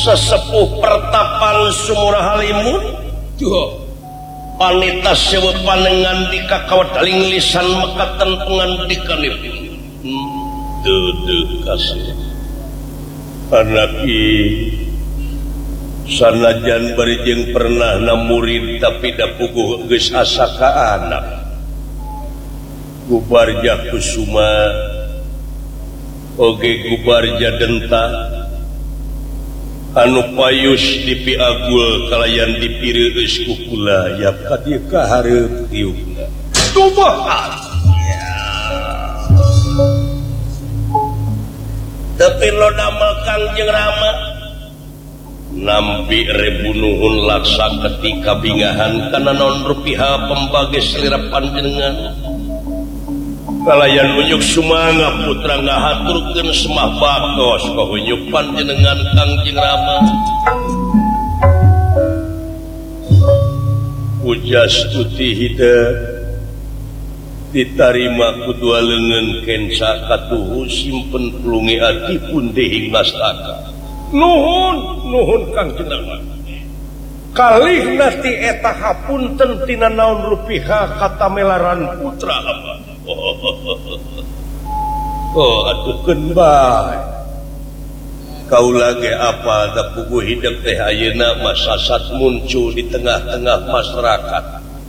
sesepuh pertapan Sumurah Halimun panita sewa panengan di kakawat aling lisan mekatan pengandikanipun kasih anak sanajan barijeng pernah na murid tapi da puguh geus asa ka anak gubarja kusuma oge gubarja denta anu payus dipi agul kalayan dipiri geus kukula ya kadieu kahareup tiupna tumaha tapi lo damel Kangjeng Rama nampi rebu nuhun laksa ketika bingahan kana naon rupiah pembage selera panjenengan kalayan unyuk sumanga putra ngahaturkeun semah bakos ka unyuk panjenengan Kangjeng Rama ujas tuti hideu ditarima kudua leungeun kenca katuhu simpen plungi ati pun dehing nastaka nuhun Kangjeng Rama kalih nati eta hapunten tina naon rupiah kata melaran putra hamba atukeun bae kaula ge apa da puguh hidup teh ayeuna masasat muncul di tengah-tengah masyarakat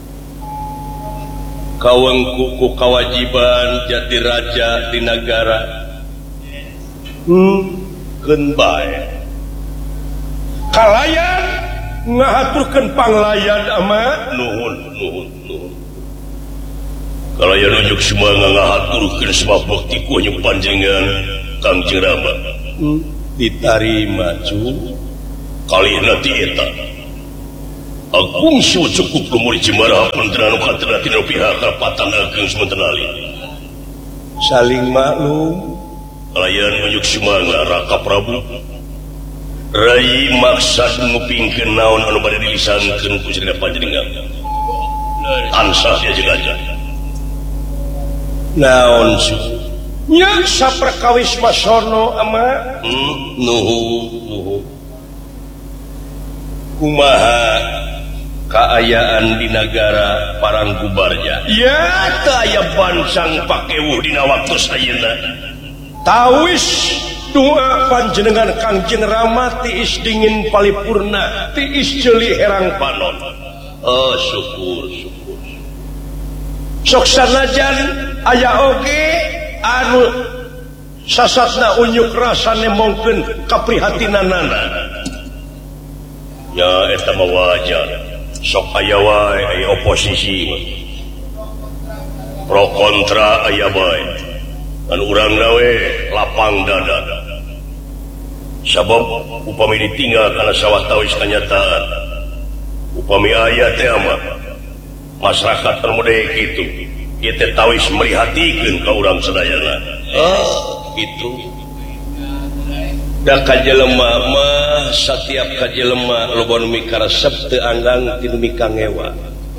kawengku ku kawajiban jadi raja di negara keun bae kalayan ngahaturkeun panglayan ama nuhun kalayan unjuk semua ngahaturkeun sebab bakti ku nya panjenengan Kangjeng Rama ditarima cu kalihna ti eta agung cukup lumur Cimaraha penteran katena tina pihak karapatan ageng sementenali saling maklum kalayan unjuk semua Raka Prabu Rai maksad ngupingkeun naon anu bade dilisankeun ku cerita panjenengan tansah dia jeung naon su nya saperkawis masorno ama nuhun kumaha kaayaan di negara Paranggubarja ya teu aya bancang pakewuh dina waktu sayeuna tawis doa panjenengan Kangjeng Rama tiis dingin palipurna tiis ceuli herang panon syukur sok sanajan aya oge anu sasatna unyuk rasa nemongkeun kaprihatinanana ya eta mah wajar sok aya wae aya oposisi pro kontra aya bae anu urang we lapang dada sabab upami ditinggal kana sawatawis kanyataan upami aya teh mah masyarakat termodel kitu ieu teh tawis merihatikeun ka urang sadayana kitu da kajelema mah satiap kajelema loba nu mikaresep teu anggang tinu mikangewa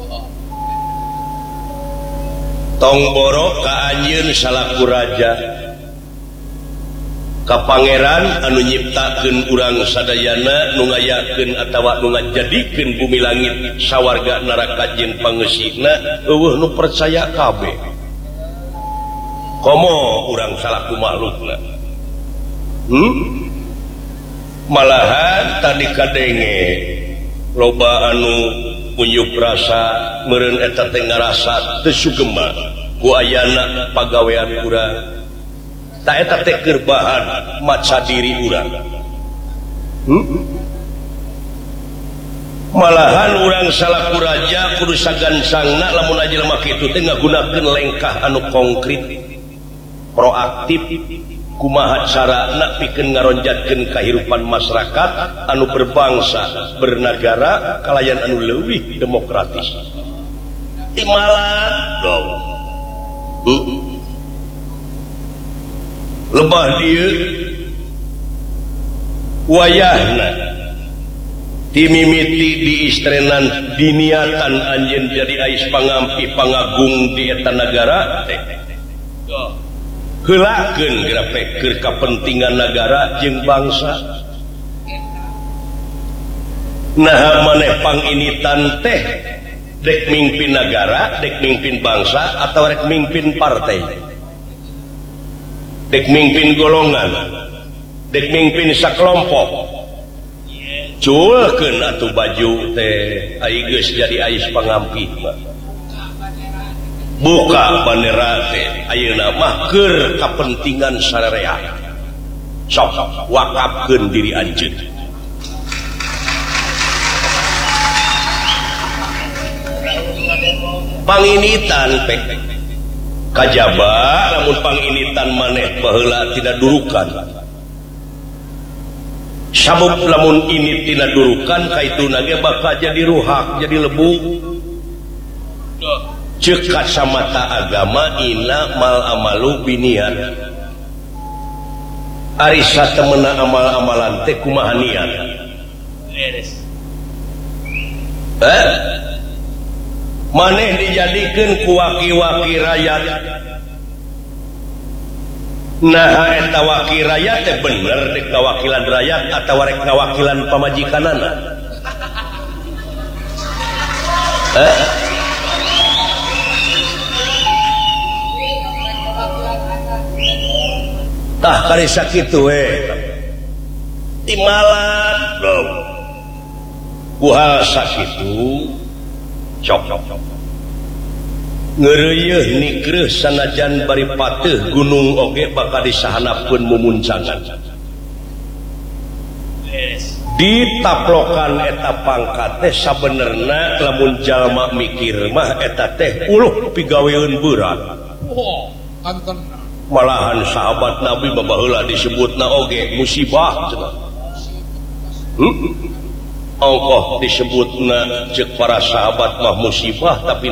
tong borok ka anjeun salaku raja ka pangeran anu nyiptakeun urang sadayana nu ngayakeun atawa nu ngajadikeun bumi langit sawarga neraka jeung pangeusina eueuh nu percaya kabeh komo urang salaku makhlukna malahan tadi kadenge loba anu unyuk rasa meureun eta teh ngarasa teu sugema ku ayana pagawean urang ta eta teh keur bahan maca diri urang malahan urang salaku raja kudu sagansangna lamun ajelema kitu teh ngagunakeun lengkah anu konkret proaktif kumaha carana pikeun ngaronjatkeun kahirupan masyarakat anu berbangsa bernagara kalayan anu leuwih demokratis timalan dong lebah dieu wayahna timimiti diistrenan diniatan anjeun jadi ais pangampi pangagung di eta nagara heulakeun geura keur kapentingan nagara jeung bangsa nah maneh panginitan teh dek mimpin negara, dek mimpin bangsa atau dek mimpin partai, dek mimpin golongan, dek mimpin sakelompok. Culkeun atuh baju teh ai geus jadi ais pangampi mah. Buka bandera teh ayeuna mah keur kapentingan sarerea. Sok wakafkeun diri anjeun. Panginitan pek kajaba lamun panginitan maneh baheula tidak durukan. Sabab lamun ini tidak durukan kaituna ge bakal jadi ruhak, jadi lebu. Ceuk kacamata agama ina mal amalu biniat. Ari satemena amal-amalan teh kumaha niat? Maneh dijadikeun ku waki-waki rakyat. Nah eta wakil rakyat teh bener dek kawakilan rakyat atawa rek kawakilan pamajikanana? Tah kali sakitu we timalan bro kuhal sakitu cok ngeureuh nikreuh sanajan bari pateuh gunung oge bakal disahanapkeun mumuncangan ditaplokan eta pangkat teh sabenerna lamun jalma mikir mah eta teh uluh pigaweun berat. Malahan sahabat Nabi babaheula disebutna oge musibah cenah. Ongkoh disebutna cek para sahabat mah musibah tapi